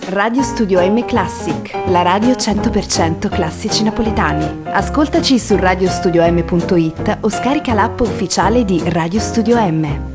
Radio Studio M Classic, la radio 100% classici napoletani. Ascoltaci su radiostudioM.it o scarica l'app ufficiale di Radio Studio M.